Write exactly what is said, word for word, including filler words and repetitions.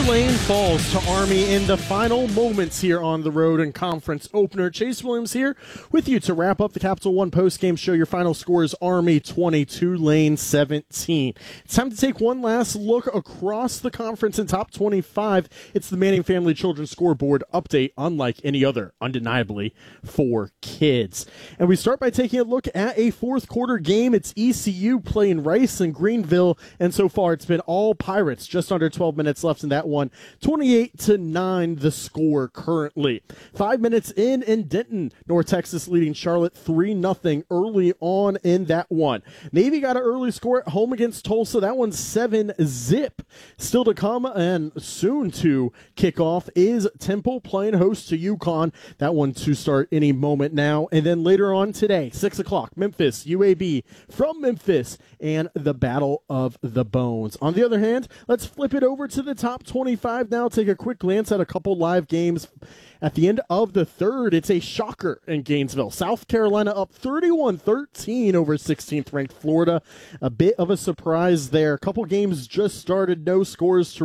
Tulane falls to Army in the final moments here on the road and conference opener. Chase Williams here with you to wrap up the Capital One postgame show. Your final score is Army twenty-two, Tulane seventeen. It's time to take one last look across the conference in top twenty-five. It's the Manning Family Children's Scoreboard update, unlike any other, undeniably, for kids. And we start by taking a look at a fourth quarter game. It's E C U playing Rice and Greenville, and so far it's been all Pirates. Just under twelve minutes left in that one. twenty-eight to nine the score currently. Five minutes in, in Denton, North Texas leading Charlotte three nothing early on in that one. Navy got an early score at home against Tulsa. That one's seven zip. Still to come and soon to kick off is Temple playing host to UConn. That one to start any moment now. And then later on today, six o'clock, Memphis, U A B from Memphis, and the Battle of the Bones. On the other hand, let's flip it over to the top twenty-five now. Take a quick glance at a couple live games. At the end of the third, it's a shocker in Gainesville. South Carolina up thirty-one thirteen over sixteenth ranked Florida. A bit of a surprise there. A couple games just started, no scores to